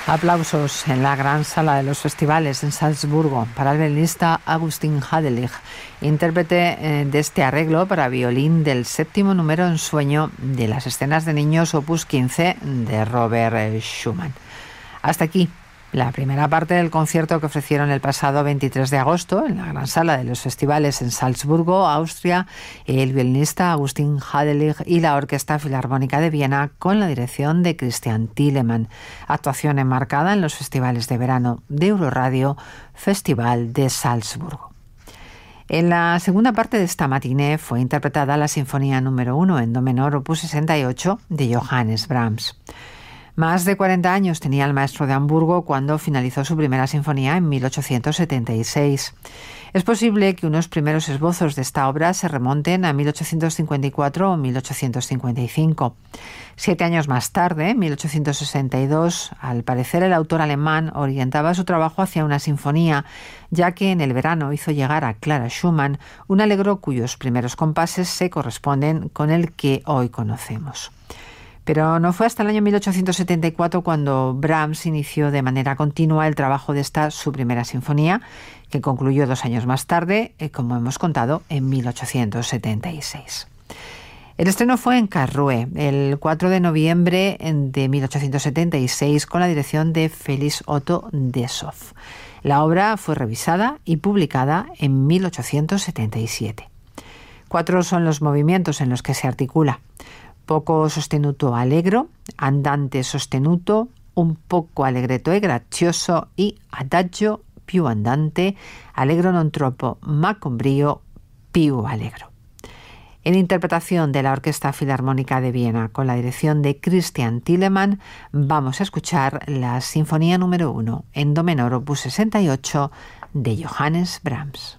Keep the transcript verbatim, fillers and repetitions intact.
Aplausos en la gran sala de los festivales en Salzburgo para el violinista Augustin Hadelich, intérprete de este arreglo para violín del séptimo número en sueño de las escenas de niños opus quince de Robert Schumann. Hasta aquí la primera parte del concierto que ofrecieron el pasado veintitrés de agosto en la gran sala de los festivales en Salzburgo, Austria, el violinista Augustin Hadelich y la Orquesta Filarmónica de Viena con la dirección de Christian Thielemann. Actuación enmarcada en los festivales de verano de Euroradio, Festival de Salzburgo. En la segunda parte de esta matiné fue interpretada la Sinfonía número uno en do menor opus sesenta y ocho de Johannes Brahms. Más de cuarenta años tenía el maestro de Hamburgo cuando finalizó su primera sinfonía en mil ochocientos setenta y seis. Es posible que unos primeros esbozos de esta obra se remonten a mil ochocientos cincuenta y cuatro o mil ochocientos cincuenta y cinco. Siete años más tarde, en mil ochocientos sesenta y dos, al parecer el autor alemán orientaba su trabajo hacia una sinfonía, ya que en el verano hizo llegar a Clara Schumann un allegro cuyos primeros compases se corresponden con el que hoy conocemos. Pero no fue hasta el año mil ochocientos setenta y cuatro cuando Brahms inició de manera continua el trabajo de esta su primera sinfonía, que concluyó dos años más tarde, como hemos contado, en mil ochocientos setenta y seis. El estreno fue en Karlsruhe el cuatro de noviembre de mil ochocientos setenta y seis con la dirección de Felix Otto Dessau. La obra fue revisada y publicada en mil ochocientos setenta y siete. Cuatro son los movimientos en los que se articula: poco sostenuto allegro, andante sostenuto, un poco allegretto e grazioso y adagio più andante, allegro non troppo ma con brio più allegro. En interpretación de la Orquesta Filarmónica de Viena con la dirección de Christian Thielemann, vamos a escuchar la Sinfonía número uno en do menor opus sesenta y ocho de Johannes Brahms.